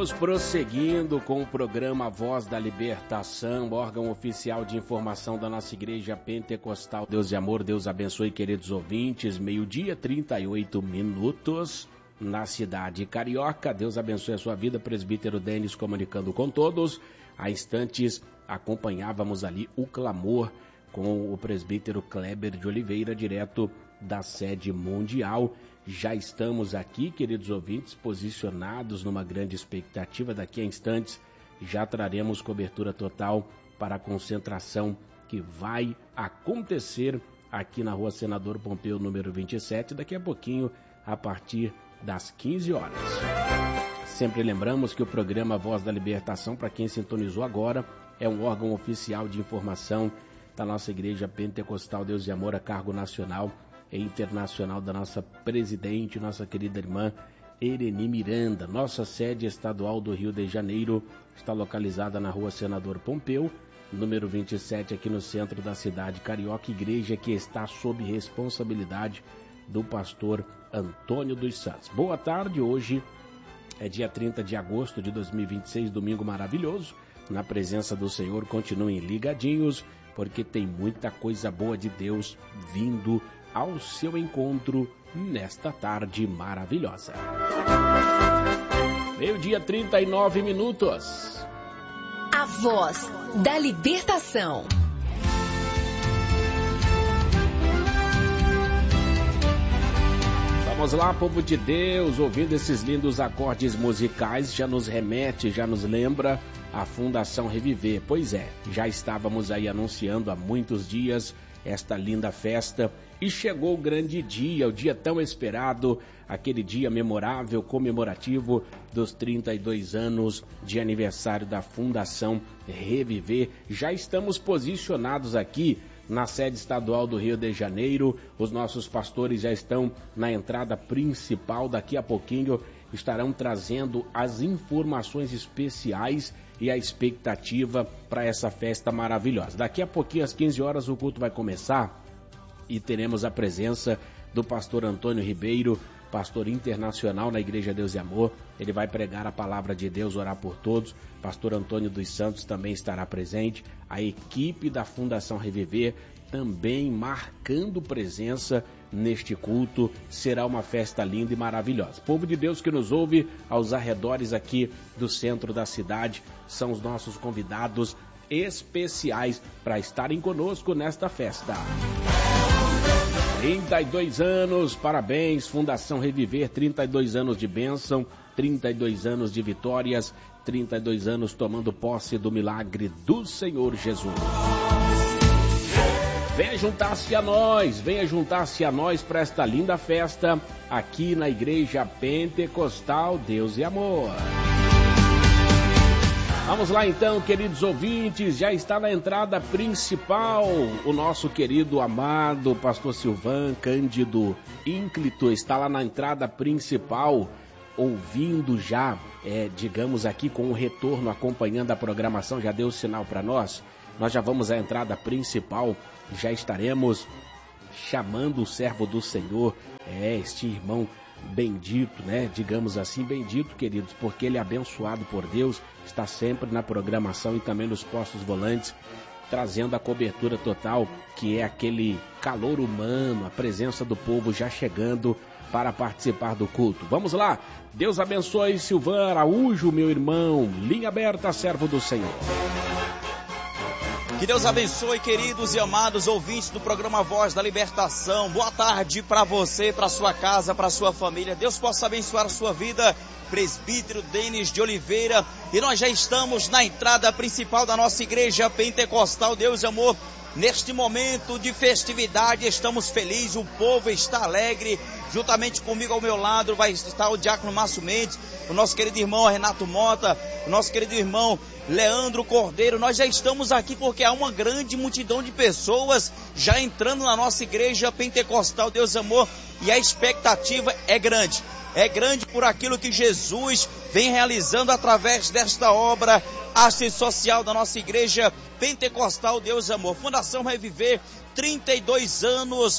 Vamos prosseguindo com o programa Voz da Libertação, órgão oficial de informação da nossa Igreja Pentecostal. Deus e amor, Deus abençoe, queridos ouvintes. 12h, 38 minutos na cidade carioca. Deus abençoe a sua vida, presbítero Denis comunicando com todos. Há instantes acompanhávamos ali o clamor com o presbítero Kleber de Oliveira, direto da sede mundial. Já estamos aqui, queridos ouvintes, posicionados numa grande expectativa. Daqui a instantes já traremos cobertura total para a concentração que vai acontecer aqui na Rua Senador Pompeu, número 27, daqui a pouquinho, a partir das 15 horas. Sempre lembramos que o programa Voz da Libertação, para quem sintonizou agora, é um órgão oficial de informação da nossa Igreja Pentecostal Deus e Amor, a cargo nacional e internacional da nossa presidente, nossa querida irmã Ereni Miranda. Nossa sede estadual do Rio de Janeiro está localizada na Rua Senador Pompeu, número 27, aqui no centro da cidade carioca, igreja que está sob responsabilidade do pastor Antônio dos Santos. Boa tarde, hoje é dia 30 de agosto de 2026, domingo maravilhoso. Na presença do Senhor, continuem ligadinhos, porque tem muita coisa boa de Deus vindo ao seu encontro nesta tarde maravilhosa. 12h, 39 minutos. A Voz da Libertação. Vamos lá, povo de Deus, ouvindo esses lindos acordes musicais, já nos remete, já nos lembra a Fundação Reviver. Pois é, já estávamos aí anunciando há muitos dias esta linda festa e chegou o grande dia, o dia tão esperado, aquele dia memorável, comemorativo dos 32 anos de aniversário da Fundação Reviver. Já estamos posicionados aqui na sede estadual do Rio de Janeiro. Os nossos pastores já estão na entrada principal. Daqui a pouquinho estarão trazendo as informações especiais e a expectativa para essa festa maravilhosa. Daqui a pouquinho, às 15 horas, o culto vai começar e teremos a presença do pastor Antônio Ribeiro, pastor internacional na Igreja Deus e Amor. Ele vai pregar a palavra de Deus, orar por todos. Pastor Antônio dos Santos também estará presente. A equipe da Fundação Reviver também marcando presença neste culto. Será uma festa linda e maravilhosa. Povo de Deus que nos ouve aos arredores aqui do centro da cidade, são os nossos convidados especiais para estarem conosco nesta festa. 32 anos, parabéns, Fundação Reviver, 32 anos de bênção, 32 anos de vitórias, 32 anos tomando posse do milagre do Senhor Jesus. Venha juntar-se a nós para esta linda festa aqui na Igreja Pentecostal Deus e Amor. Vamos lá então, queridos ouvintes, já está na entrada principal o nosso querido amado pastor Silvan Cândido Ínclito, está lá na entrada principal, ouvindo já, digamos aqui com o retorno, acompanhando a programação, já deu o sinal para nós. Nós já vamos à entrada principal, já estaremos chamando o servo do Senhor, este irmão bendito, né? Digamos assim, bendito, queridos, porque ele é abençoado por Deus, está sempre na programação e também nos postos volantes, trazendo a cobertura total, que é aquele calor humano, a presença do povo já chegando para participar do culto. Vamos lá, Deus abençoe Silvan Araújo, meu irmão, linha aberta, servo do Senhor. Que Deus abençoe, queridos e amados ouvintes do programa Voz da Libertação. Boa tarde para você, para sua casa, para sua família. Deus possa abençoar a sua vida, presbítero Denis de Oliveira. E nós já estamos na entrada principal da nossa Igreja Pentecostal Deus e Amor. Neste momento de festividade, estamos felizes, o povo está alegre. Juntamente comigo ao meu lado vai estar o diácono Márcio Mendes, o nosso querido irmão Renato Mota, o nosso querido irmão Leandro Cordeiro. Nós já estamos aqui porque há uma grande multidão de pessoas já entrando na nossa Igreja Pentecostal Deus e Amor. e a expectativa é grande. É grande por aquilo que Jesus vem realizando através desta obra assistência social da nossa igreja pentecostal Deus e Amor. Fundação Reviver, 32 anos.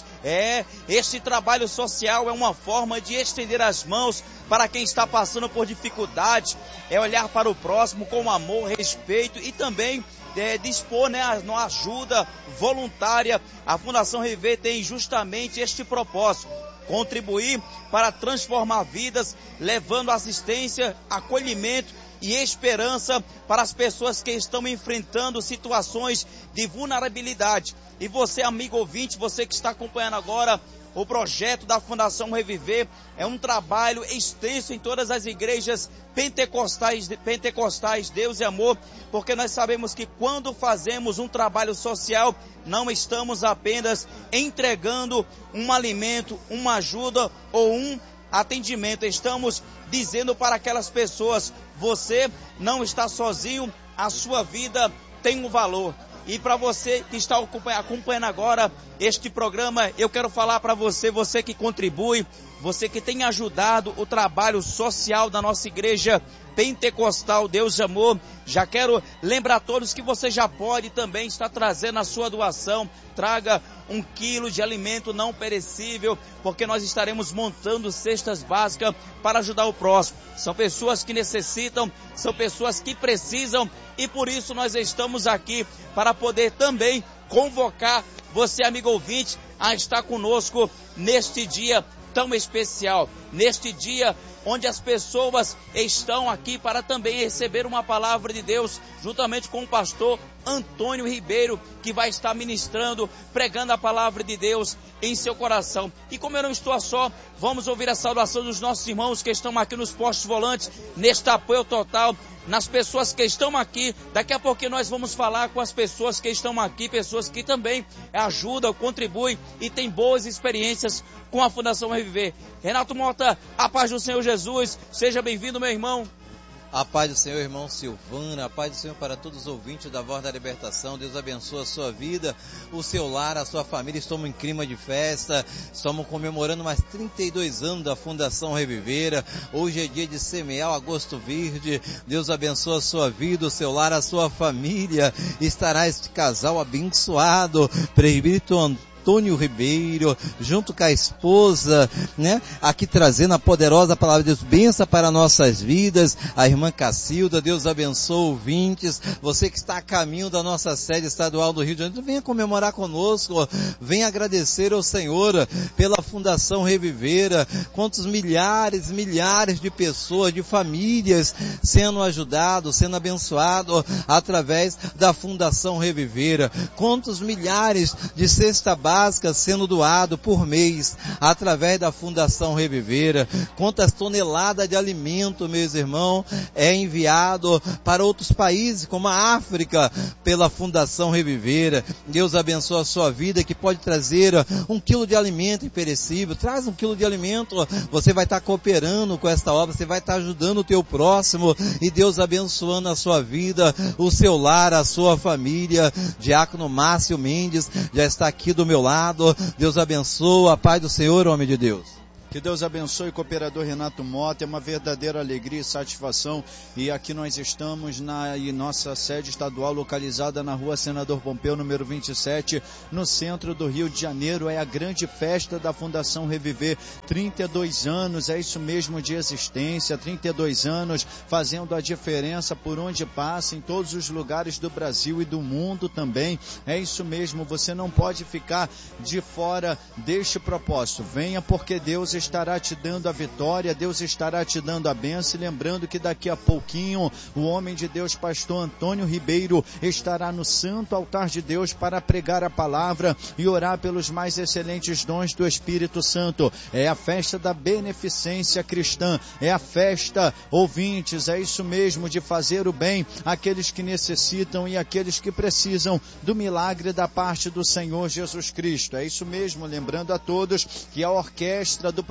Este trabalho social é uma forma de estender as mãos para quem está passando por dificuldade, é olhar para o próximo com amor, respeito e também dispor, a ajuda voluntária. A Fundação Reviver tem justamente este propósito: contribuir para transformar vidas, levando assistência, acolhimento e esperança para as pessoas que estão enfrentando situações de vulnerabilidade. E você, amigo ouvinte, você que está acompanhando agora o projeto da Fundação Reviver, é um trabalho extenso em todas as igrejas pentecostais Deus e Amor, porque nós sabemos que quando fazemos um trabalho social, não estamos apenas entregando um alimento, uma ajuda ou um atendimento, estamos dizendo para aquelas pessoas: você não está sozinho, a sua vida tem um valor. E para você que está acompanhando agora este programa, eu quero falar para você, você que contribui, você que tem ajudado o trabalho social da nossa igreja pentecostal Deus e Amor. Já quero lembrar a todos que você já pode também estar trazendo a sua doação. Traga 1 quilo de alimento não perecível, porque nós estaremos montando cestas básicas para ajudar o próximo. São pessoas que necessitam, são pessoas que precisam, e por isso nós estamos aqui para poder também convocar você, amigo ouvinte, a estar conosco neste dia tão especial, neste dia onde as pessoas estão aqui para também receber uma palavra de Deus, juntamente com o pastor Antônio Ribeiro, que vai estar ministrando, pregando a palavra de Deus em seu coração. E como eu não estou só, vamos ouvir a saudação dos nossos irmãos que estão aqui nos postos volantes, neste apoio total, nas pessoas que estão aqui. Daqui a pouquinho nós vamos falar com as pessoas que estão aqui, pessoas que também ajudam, contribuem e têm boas experiências com a Fundação Reviver. Renato Mota, a paz do Senhor Jesus, seja bem-vindo, meu irmão. A paz do Senhor, irmão Silvana, a paz do Senhor para todos os ouvintes da Voz da Libertação. Deus abençoe a sua vida, o seu lar, a sua família. Estamos em clima de festa, estamos comemorando mais 32 anos da Fundação Reviver. Hoje é dia de semear o agosto verde. Deus abençoe a sua vida, o seu lar, a sua família. Estará este casal abençoado, presbítero Antônio Ribeiro, junto com a esposa, aqui trazendo a poderosa palavra de Deus, bênção para nossas vidas. A irmã Cacilda, Deus abençoe ouvintes, você que está a caminho da nossa sede estadual do Rio de Janeiro, venha comemorar conosco, venha agradecer ao Senhor pela Fundação Reviver. Quantos milhares de pessoas, de famílias sendo ajudados, sendo abençoados através da Fundação Reviver. Quantos milhares de cesta básica sendo doado por mês através da Fundação Reviver. Quantas toneladas de alimento, meus irmãos, é enviado para outros países como a África pela Fundação Reviver. Deus abençoe a sua vida, que pode trazer 1 quilo de alimento imperecível. Traz 1 quilo de alimento, você vai estar cooperando com esta obra, você vai estar ajudando o teu próximo, e Deus abençoando a sua vida, o seu lar, a sua família. Diácono Márcio Mendes já está aqui do meu lado. Deus abençoe, a paz do Senhor, homem de Deus. Que Deus abençoe, cooperador Renato Mota. É uma verdadeira alegria e satisfação. E aqui nós estamos na nossa sede estadual, localizada na Rua Senador Pompeu, número 27, no centro do Rio de Janeiro. É a grande festa da Fundação Reviver. 32 anos, é isso mesmo, de existência. 32 anos fazendo a diferença por onde passa, em todos os lugares do Brasil e do mundo também. É isso mesmo, você não pode ficar de fora deste propósito. Venha, porque Deus estará te dando a vitória, Deus estará te dando a bênção. E lembrando que daqui a pouquinho o homem de Deus, pastor Antônio Ribeiro, estará no santo altar de Deus para pregar a palavra e orar pelos mais excelentes dons do Espírito Santo. É a festa da beneficência cristã, é a festa, ouvintes, é isso mesmo, de fazer o bem àqueles que necessitam e àqueles que precisam do milagre da parte do Senhor Jesus Cristo. É isso mesmo, lembrando a todos que a orquestra do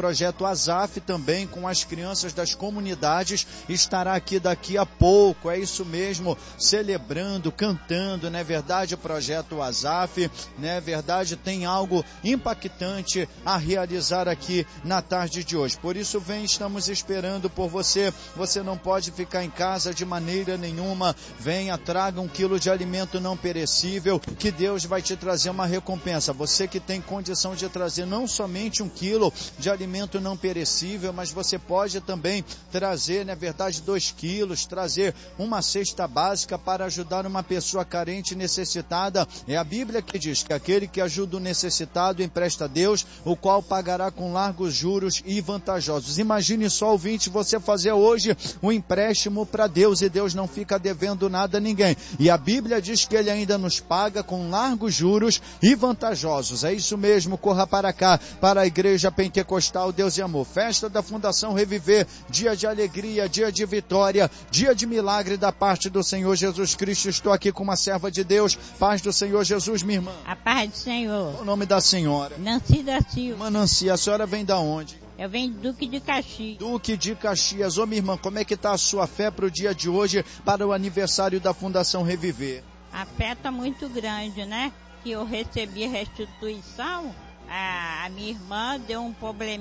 projeto Azaf também, com as crianças das comunidades, estará aqui daqui a pouco, é isso mesmo, celebrando, cantando, não é verdade, o projeto Azaf, não é verdade, tem algo impactante a realizar aqui na tarde de hoje. Por isso, estamos esperando por você. Você não pode ficar em casa de maneira nenhuma. Venha, traga 1 quilo de alimento não perecível, que Deus vai te trazer uma recompensa. Você que tem condição de trazer não somente 1 quilo de alimento não perecível, mas você pode também trazer, na verdade, 2 quilos, trazer uma cesta básica para ajudar uma pessoa carente e necessitada. É a Bíblia que diz que aquele que ajuda o necessitado empresta a Deus, o qual pagará com largos juros e vantajosos. Imagine só, ouvinte, você fazer hoje um empréstimo para Deus, e Deus não fica devendo nada a ninguém. E a Bíblia diz que Ele ainda nos paga com largos juros e vantajosos. É isso mesmo, corra para cá, para a Igreja Pentecostal Deus e Amor. Festa da Fundação Reviver, dia de alegria, dia de vitória, dia de milagre da parte do Senhor Jesus Cristo. Estou aqui com uma serva de Deus. Paz do Senhor Jesus, minha irmã. A paz do Senhor. Qual o nome da senhora? Nancy da Silva. Irmã Nancy, a senhora vem da onde? Eu venho de Duque de Caxias. Duque de Caxias. Ô, minha irmã, como é que está a sua fé para o dia de hoje, para o aniversário da Fundação Reviver? A fé está muito grande, né? Que eu recebi restituição. A minha irmã deu um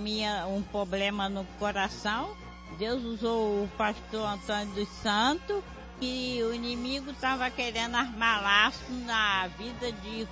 problema no coração. Deus usou o pastor Antônio dos Santos, que o inimigo estava querendo armar laço na vida de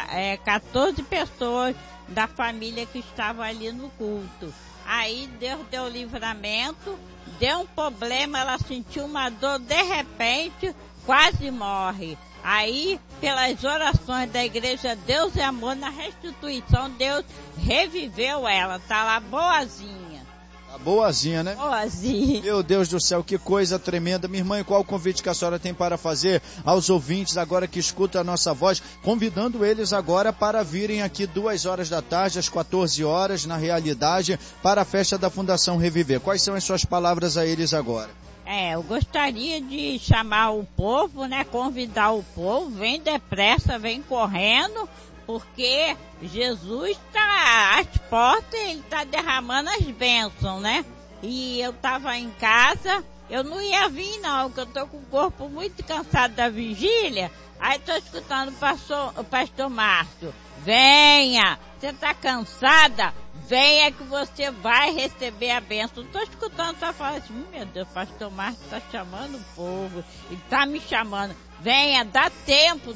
14 pessoas da família que estava ali no culto. Aí Deus deu livramento, deu um problema, ela sentiu uma dor, de repente quase morre. Aí, pelas orações da Igreja Deus e Amor, na restituição, Deus reviveu ela, tá lá boazinha. Boazinha, né? Boazinha. Meu Deus do céu, que coisa tremenda. Minha irmã, e qual o convite que a senhora tem para fazer aos ouvintes agora que escutam a nossa voz, convidando eles agora para virem aqui 2 horas da tarde, às 14 horas, na realidade, para a festa da Fundação Reviver. Quais são as suas palavras a eles agora? Eu gostaria de chamar o povo, né? Convidar o povo, vem depressa, vem correndo, porque Jesus está às portas, Ele está derramando as bênçãos, né? E eu estava em casa, eu não ia vir não, porque eu estou com o corpo muito cansado da vigília. Aí estou escutando o pastor Márcio. Venha, você está cansada? Venha que você vai receber a bênção. Estou escutando, só falando assim, meu Deus, pastor Márcio está chamando o povo, ele está me chamando. Venha, dá tempo.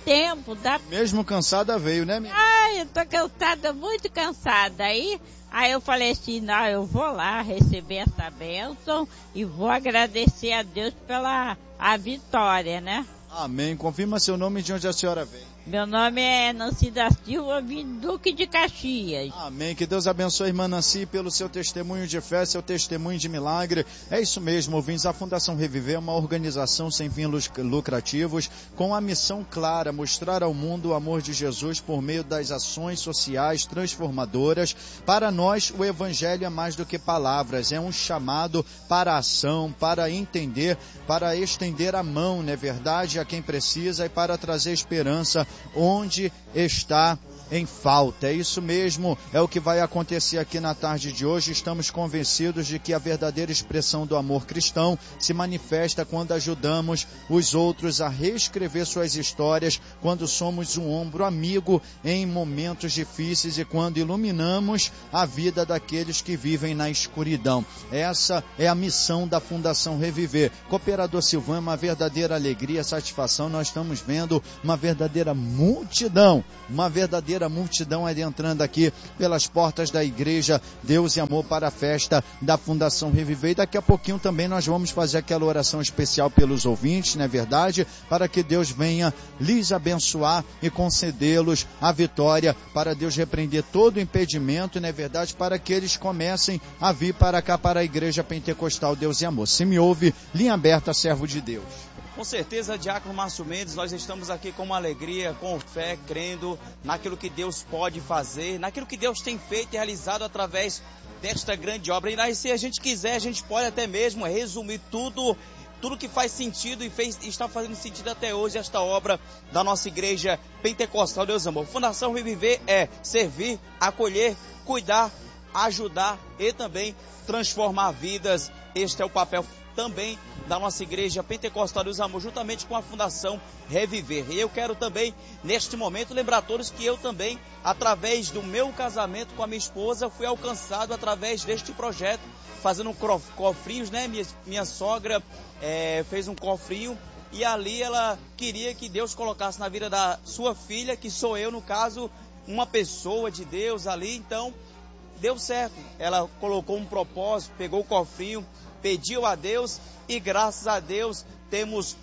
Mesmo cansada veio, né, minha? Ai, eu tô cansada, muito cansada. Aí eu falei assim, não, eu vou lá receber essa bênção e vou agradecer a Deus pela a vitória, né? Amém. Confirma seu nome e de onde a senhora vem. Meu nome é Nancy da Silva, vim do Duque de Caxias. Amém. Que Deus abençoe a irmã Nancy pelo seu testemunho de fé, seu testemunho de milagre. É isso mesmo, ouvintes. A Fundação Reviver é uma organização sem fins lucrativos, com a missão clara, mostrar ao mundo o amor de Jesus por meio das ações sociais transformadoras. Para nós, o Evangelho é mais do que palavras, é um chamado para a ação, para entender, para estender a mão, não é verdade, a quem precisa e para trazer esperança onde está em falta. É isso mesmo, é o que vai acontecer aqui na tarde de hoje. Estamos convencidos de que a verdadeira expressão do amor cristão se manifesta quando ajudamos os outros a reescrever suas histórias, quando somos um ombro amigo em momentos difíceis e quando iluminamos a vida daqueles que vivem na escuridão. Essa é a missão da Fundação Reviver. Cooperador Silvano, uma verdadeira alegria, satisfação. Nós estamos vendo uma verdadeira multidão adentrando aqui pelas portas da Igreja Deus e Amor para a festa da Fundação Reviver. E daqui a pouquinho também nós vamos fazer aquela oração especial pelos ouvintes, não é verdade? Para que Deus venha lhes abençoar e concedê-los a vitória, para Deus repreender todo o impedimento, não é verdade? Para que eles comecem a vir para cá, para a Igreja Pentecostal Deus e Amor. Se me ouve, linha aberta, servo de Deus. Com certeza, Diácono Márcio Mendes, nós estamos aqui com uma alegria, com fé, crendo naquilo que Deus pode fazer, naquilo que Deus tem feito e realizado através desta grande obra. E se a gente quiser, a gente pode até mesmo resumir tudo que faz sentido e está fazendo sentido até hoje, esta obra da nossa Igreja Pentecostal Deus Amor. Fundação Reviver é servir, acolher, cuidar, ajudar e também transformar vidas. Este é o papel também da nossa Igreja Pentecostal Deus Amor, juntamente com a Fundação Reviver. E eu quero também, neste momento, lembrar a todos que eu também, através do meu casamento com a minha esposa, fui alcançado através deste projeto, fazendo cofrinhos, né? Minha sogra fez um cofrinho e ali ela queria que Deus colocasse na vida da sua filha, que sou eu, no caso, uma pessoa de Deus ali. Então, deu certo. Ela colocou um propósito, pegou o cofrinho, pediu a Deus e graças a Deus temos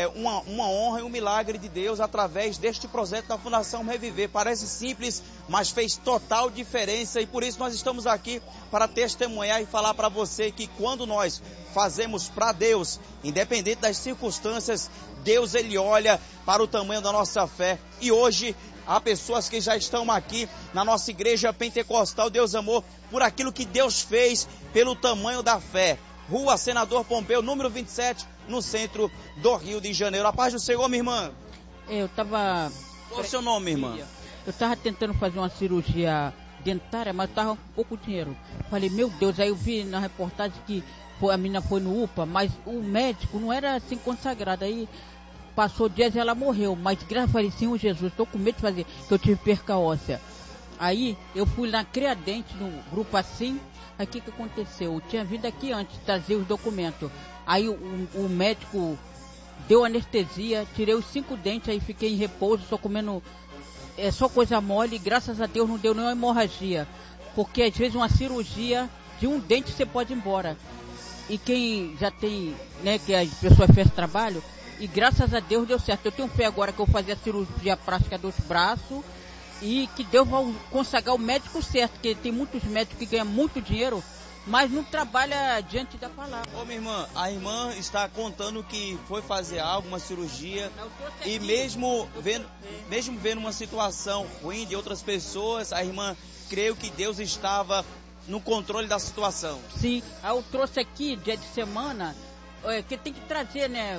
uma honra e um milagre de Deus através deste projeto da Fundação Reviver. Parece simples, mas fez total diferença e por isso nós estamos aqui para testemunhar e falar para você que quando nós fazemos para Deus, independente das circunstâncias, Deus ele olha para o tamanho da nossa fé. E hoje há pessoas que já estão aqui na nossa Igreja Pentecostal Deus Amor por aquilo que Deus fez pelo tamanho da fé. Rua Senador Pompeu, número 27, no centro do Rio de Janeiro. A paz do Senhor, minha irmã. Eu estava... Qual é o seu nome, minha irmã? Eu estava tentando fazer uma cirurgia dentária, mas estava com pouco dinheiro. Falei, meu Deus, aí eu vi na reportagem que a menina foi no UPA, mas o médico não era assim consagrado. Aí passou dias e ela morreu. Mas graças a Deus, Senhor Jesus, estou com medo de fazer, que eu tive perca óssea. Aí eu fui na Criadente, no grupo assim. Aí o que aconteceu? Eu tinha vindo aqui antes, trazer os documentos. Aí o médico deu anestesia, tirei os 5 dentes, aí fiquei em repouso, só comendo só coisa mole. Graças a Deus não deu nenhuma hemorragia. Porque às vezes uma cirurgia de um dente você pode ir embora. E quem já tem, né, que as pessoas fez trabalho, e graças a Deus deu certo. Eu tenho fé agora que eu vou fazer a cirurgia plástica dos braços. E que Deus vai consagrar o médico certo, porque tem muitos médicos que ganham muito dinheiro, mas não trabalha diante da palavra. Ô minha irmã, a irmã está contando que foi fazer algo, uma cirurgia, e mesmo vendo uma situação ruim de outras pessoas, a irmã creio que Deus estava no controle da situação. Sim, eu trouxe aqui dia de semana, que tem que trazer, né,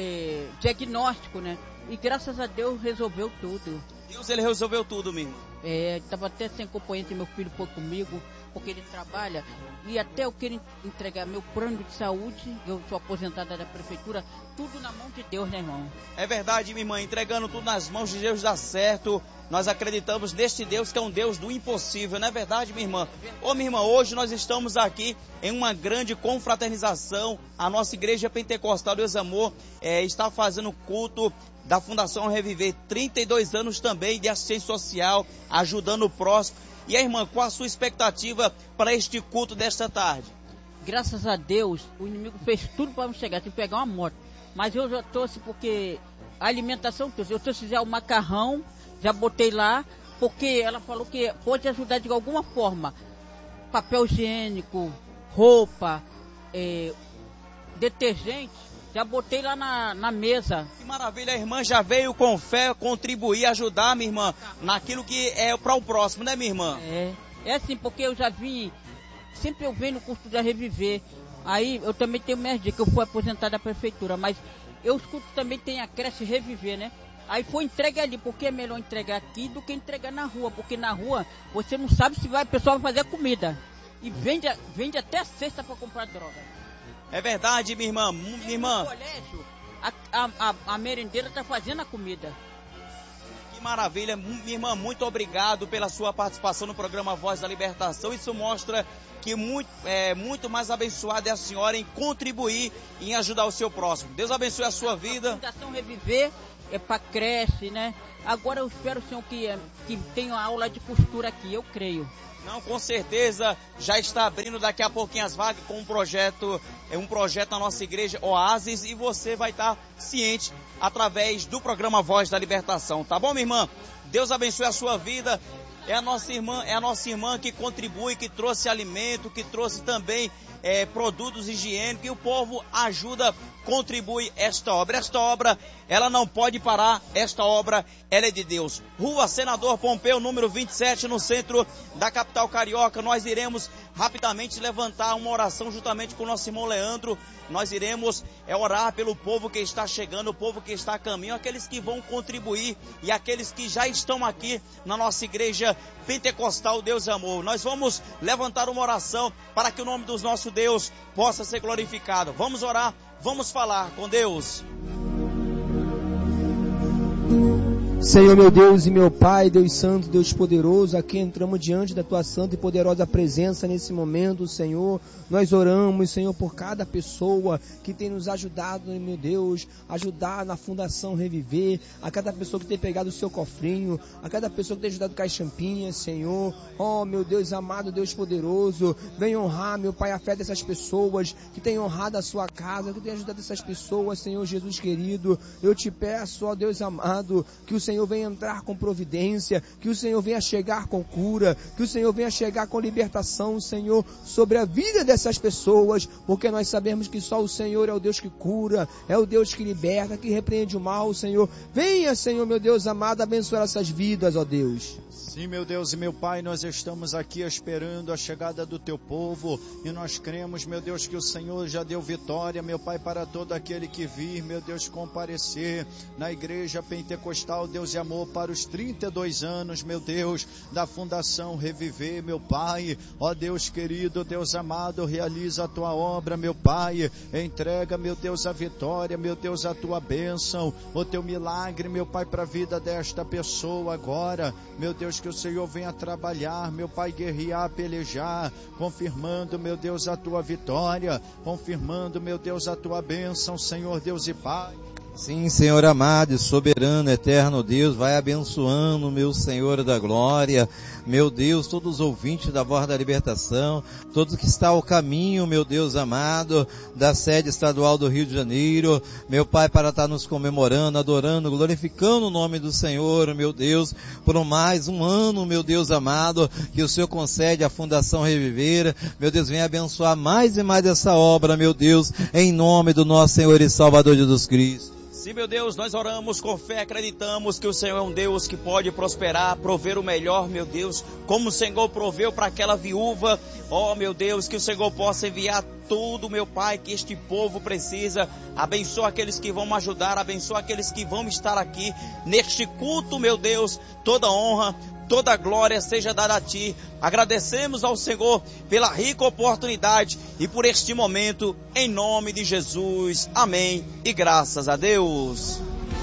diagnóstico, né, e graças a Deus resolveu tudo. Deus, ele resolveu tudo, mesmo. Estava até sem componente, meu filho foi comigo, porque ele trabalha, e até eu quero entregar meu plano de saúde, eu sou aposentada da prefeitura, tudo na mão de Deus, né, irmão? É verdade, minha irmã, entregando tudo nas mãos de Deus dá certo. Nós acreditamos neste Deus que é um Deus do impossível, não é verdade, minha irmã? Ô, minha irmã, hoje nós estamos aqui em uma grande confraternização. A nossa Igreja Pentecostal Deus Amor está fazendo culto da Fundação Reviver, 32 anos também de assistência social, ajudando o próximo. E a irmã, qual a sua expectativa para este culto desta tarde? Graças a Deus, o inimigo fez tudo para me chegar, tive que pegar uma moto. Mas eu já trouxe porque a alimentação, eu trouxe já o macarrão, já botei lá, porque ela falou que pode ajudar de alguma forma. Papel higiênico, roupa, detergente, já botei lá na mesa. Que maravilha, a irmã já veio com fé contribuir, ajudar, minha irmã, naquilo que é para o próximo, né, minha irmã? É assim, porque eu já vim, sempre eu venho no curso da Reviver. Aí eu também tenho minhas dicas, eu fui aposentada da prefeitura, mas eu escuto também tem a creche Reviver, né? Aí foi entregue ali, porque é melhor entregar aqui do que entregar na rua, porque na rua você não sabe se o pessoal vai fazer comida. E vende até a cesta para comprar droga. É verdade, minha irmã. Minha irmã. No colégio, a merendeira está fazendo a comida. Que maravilha. Minha irmã, muito obrigado pela sua participação no programa Voz da Libertação. Isso mostra que muito mais abençoada é a senhora em contribuir, em ajudar o seu próximo. Deus abençoe a sua vida. A Fundação Reviver é para creche, né? Agora eu espero, Senhor, que tenha aula de costura aqui, eu creio. Não, com certeza, já está abrindo daqui a pouquinho as vagas com um projeto na nossa igreja Oásis, e você vai estar ciente através do programa Voz da Libertação, tá bom, minha irmã? Deus abençoe a sua vida. É a nossa irmã que contribui, que trouxe alimento, que trouxe também produtos higiênicos, e o povo ajuda, contribui esta obra. Esta obra, ela não pode parar, esta obra, ela é de Deus. Rua Senador Pompeu, número 27, no centro da capital carioca. Nós iremos rapidamente levantar uma oração juntamente com o nosso irmão Leandro. Nós iremos orar pelo povo que está chegando, o povo que está a caminho, aqueles que vão contribuir e aqueles que já estão aqui na nossa igreja pentecostal Deus e Amor. Nós vamos levantar uma oração para que o nome do nosso Deus possa ser glorificado. Vamos orar, vamos falar com Deus. Senhor, meu Deus e meu Pai, Deus Santo, Deus Poderoso, aqui entramos diante da Tua santa e poderosa presença nesse momento, Senhor. Nós oramos, Senhor, por cada pessoa que tem nos ajudado, meu Deus, ajudar na Fundação Reviver, a cada pessoa que tem pegado o seu cofrinho, a cada pessoa que tem ajudado Caixampinha, Senhor. Oh, meu Deus amado, Deus Poderoso, vem honrar, meu Pai, a fé dessas pessoas que tem honrado a sua casa, que tem ajudado essas pessoas, Senhor Jesus querido. Eu te peço, ó Deus amado, que o Senhor venha entrar com providência, que o Senhor venha chegar com cura, que o Senhor venha chegar com libertação, Senhor, sobre a vida dessas pessoas, porque nós sabemos que só o Senhor é o Deus que cura, é o Deus que liberta, que repreende o mal, Senhor. Venha, Senhor, meu Deus amado, abençoar essas vidas, ó Deus. Sim, meu Deus e meu Pai, nós estamos aqui esperando a chegada do Teu povo e nós cremos, meu Deus, que o Senhor já deu vitória, meu Pai, para todo aquele que vir, meu Deus, comparecer na Igreja Pentecostal Deus e Amor para os 32 anos, meu Deus, da Fundação Reviver, meu Pai. Ó Deus querido, Deus amado, realiza a Tua obra, meu Pai. Entrega, meu Deus, a vitória, meu Deus, a Tua bênção, o Teu milagre, meu Pai, para a vida desta pessoa agora, meu Deus, que o Senhor venha trabalhar, meu Pai, guerrear, pelejar, confirmando, meu Deus, a Tua vitória, confirmando, meu Deus, a Tua bênção, Senhor Deus e Pai. Sim, Senhor amado e soberano, eterno Deus, vai abençoando, meu Senhor da glória, meu Deus, todos os ouvintes da Voz da Libertação, todos que estão ao caminho, meu Deus amado, da sede estadual do Rio de Janeiro, meu Pai, para estar nos comemorando, adorando, glorificando o nome do Senhor, meu Deus, por mais um ano, meu Deus amado, que o Senhor concede à Fundação Reviver, meu Deus, venha abençoar mais e mais essa obra, meu Deus, em nome do nosso Senhor e Salvador Jesus Cristo. Sim, meu Deus, nós oramos com fé, acreditamos que o Senhor é um Deus que pode prosperar, prover o melhor, meu Deus, como o Senhor proveu para aquela viúva. Ó, meu Deus, que o Senhor possa enviar tudo, meu Pai, que este povo precisa. Abençoa aqueles que vão ajudar, abençoa aqueles que vão estar aqui neste culto, meu Deus. Toda honra, toda glória seja dada a Ti. Agradecemos ao Senhor pela rica oportunidade e por este momento, em nome de Jesus. Amém e graças a Deus.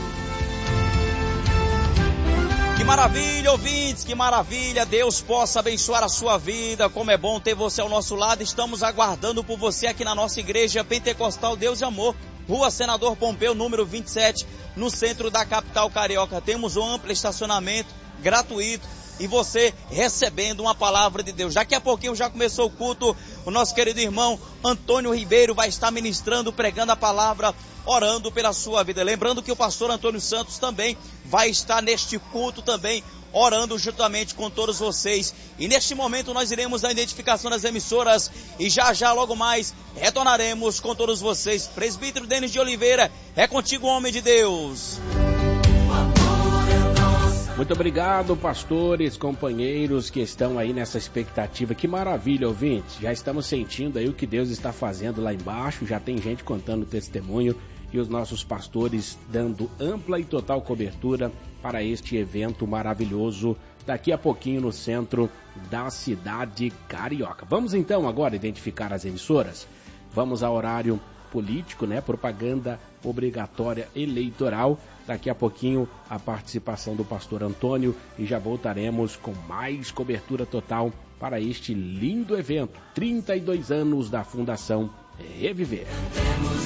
Que maravilha, ouvintes, que maravilha. Deus possa abençoar a sua vida. Como é bom ter você ao nosso lado. Estamos aguardando por você aqui na nossa Igreja Pentecostal Deus e Amor, Rua Senador Pompeu, número 27, no centro da capital carioca. Temos um amplo estacionamento gratuito e você recebendo uma palavra de Deus. Daqui a pouquinho já começou o culto. O nosso querido irmão Antônio Ribeiro vai estar ministrando, pregando a palavra, orando pela sua vida. Lembrando que o pastor Antônio Santos também vai estar neste culto também, orando juntamente com todos vocês. E neste momento nós iremos à identificação das emissoras e já logo mais retornaremos com todos vocês. Presbítero Denis de Oliveira, é contigo, homem de Deus. Muito obrigado, pastores, companheiros que estão aí nessa expectativa. Que maravilha, ouvintes. Já estamos sentindo aí o que Deus está fazendo lá embaixo. Já tem gente contando testemunho e os nossos pastores dando ampla e total cobertura para este evento maravilhoso daqui a pouquinho no centro da cidade carioca. Vamos então agora identificar as emissoras. Vamos ao horário político, né? Propaganda obrigatória eleitoral. Daqui a pouquinho a participação do pastor Antônio e já voltaremos com mais cobertura total para este lindo evento. 32 anos da Fundação Reviver.